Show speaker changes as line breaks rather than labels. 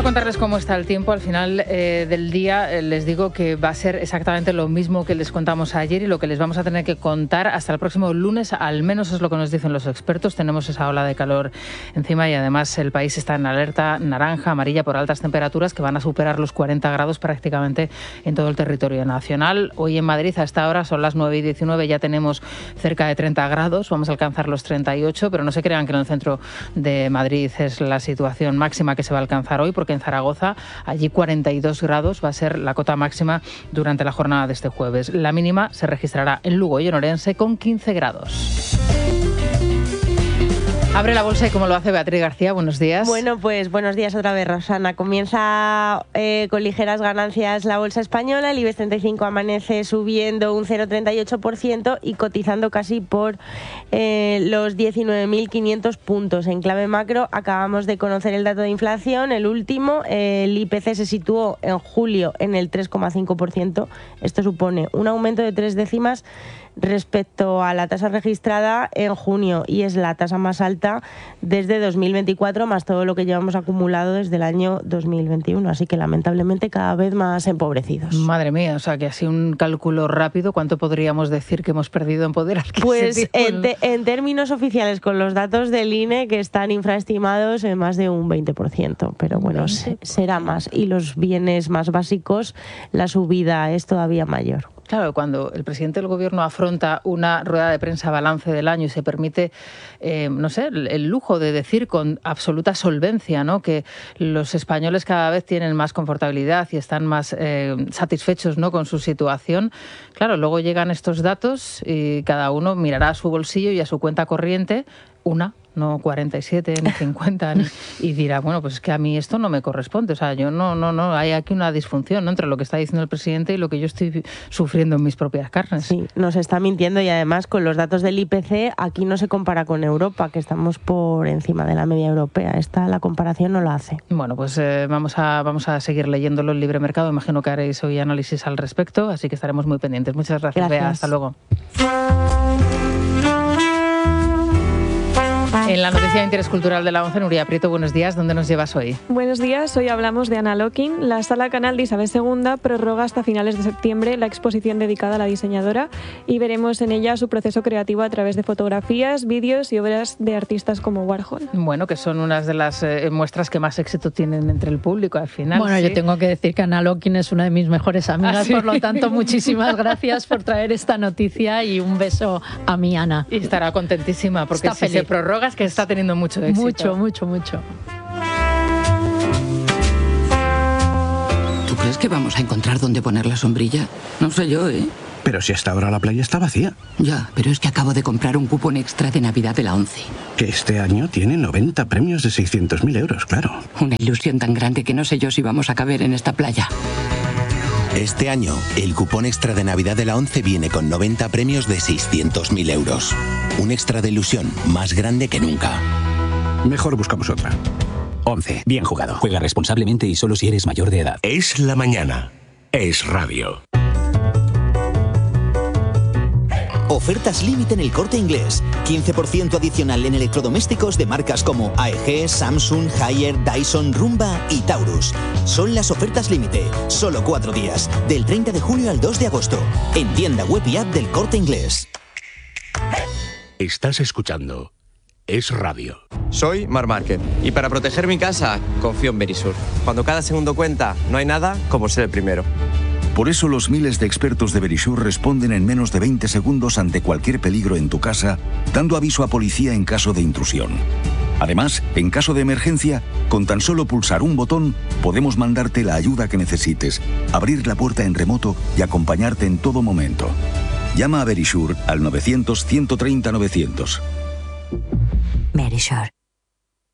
a contarles cómo está el tiempo. Al final del día les digo que va a ser exactamente lo mismo que les contamos ayer y lo que les vamos a tener que contar hasta el próximo lunes, al menos es lo que nos dicen los expertos. Tenemos esa ola de calor encima y además el país está en alerta naranja, amarilla por altas temperaturas que van a superar los 40 grados prácticamente en todo el territorio nacional. Hoy en Madrid a esta hora son las 9:19, ya tenemos cerca de 30 grados, vamos a alcanzar los 38, pero no se crean que en el centro de Madrid es la situación máxima que se va a alcanzar hoy, porque en Zaragoza allí 42 grados va a ser la cota máxima durante la jornada de este jueves. La mínima se registrará en Lugo y en Orense con 15 grados. Abre la bolsa y como lo hace Beatriz García, buenos días.
Bueno, pues buenos días otra vez, Rosana. Comienza con ligeras ganancias la bolsa española. El IBEX 35 amanece subiendo un 0,38% y cotizando casi por los 19.500 puntos. En clave macro acabamos de conocer el dato de inflación, el último. El IPC se situó en julio en el 3,5%. Esto supone un aumento de 3 décimas respecto a la tasa registrada en junio y es la tasa más alta desde 2024, más todo lo que llevamos acumulado desde el año 2021, así que lamentablemente cada vez más empobrecidos.
Madre mía, o sea que así un cálculo rápido, ¿cuánto podríamos decir que hemos perdido en poder adquisitivo?
Pues en términos oficiales, con los datos del INE, que están infraestimados en más de un 20%, pero bueno, será más. Y los bienes más básicos, la subida es todavía mayor.
Claro, cuando el presidente del Gobierno afronta una rueda de prensa balance del año y se permite, el lujo de decir con absoluta solvencia, ¿no?, que los españoles cada vez tienen más confortabilidad y están más satisfechos, ¿no?, con su situación. Claro, luego llegan estos datos y cada uno mirará a su bolsillo y a su cuenta corriente, no 47, ni 50, y dirá, bueno, pues es que a mí esto no me corresponde. O sea, yo no, hay aquí una disfunción, ¿no?, entre lo que está diciendo el presidente y lo que yo estoy sufriendo en mis propias carnes.
Sí, nos está mintiendo y además con los datos del IPC aquí no se compara con Europa, que estamos por encima de la media europea. La comparación no lo hace.
Bueno, pues vamos a seguir leyéndolo en Libre Mercado. Imagino que haréis hoy análisis al respecto, así que estaremos muy pendientes. Muchas gracias, Bea. Hasta luego. En la noticia de interés cultural de la 11, Nuria Prieto, buenos días. ¿Dónde nos llevas hoy?
Buenos días. Hoy hablamos de Anna Locking. La Sala Canal de Isabel II prorroga hasta finales de septiembre la exposición dedicada a la diseñadora y veremos en ella su proceso creativo a través de fotografías, vídeos y obras de artistas como Warhol.
Bueno, que son unas de las muestras que más éxito tienen entre el público al final.
Bueno,
¿sí?
Yo tengo que decir que Anna Locking es una de mis mejores amigas, ¿sí? Por lo tanto, muchísimas gracias por traer esta noticia y un beso a mi Ana.
Y estará contentísima porque
está
si
feliz.
Se prorroga es que está teniendo mucho éxito.
Mucho.
¿Tú crees que vamos a encontrar dónde poner la sombrilla? No sé yo, ¿eh?
Pero si hasta ahora la playa está vacía.
Ya, pero es que acabo de comprar un cupón extra de Navidad de la 11.
Que este año tiene 90 premios de 600.000 euros, claro.
Una ilusión tan grande que no sé yo si vamos a caber en esta playa.
Este año, el cupón extra de Navidad de la 11 viene con 90 premios de 600.000 euros. Un extra de ilusión más grande que nunca.
Mejor buscamos otra.
11. Bien jugado. Juega responsablemente y solo si eres mayor de edad.
Es la mañana. Es radio.
Ofertas límite en El Corte Inglés. 15% adicional en electrodomésticos de marcas como AEG, Samsung, Haier, Dyson, Rumba y Taurus. Son las ofertas límite. Solo 4 días. Del 30 de junio al 2 de agosto. En tienda web y app del Corte Inglés.
Estás escuchando Es Radio.
Soy Marc Márquez y para proteger mi casa confío en Verisur. Cuando cada segundo cuenta, no hay nada como ser el primero.
Por eso los miles de expertos de Verisur responden en menos de 20 segundos ante cualquier peligro en tu casa, dando aviso a policía en caso de intrusión. Además, en caso de emergencia, con tan solo pulsar un botón, podemos mandarte la ayuda que necesites, abrir la puerta en remoto y acompañarte en todo momento. Llama a Verisur al 900 130 900.
Verisur.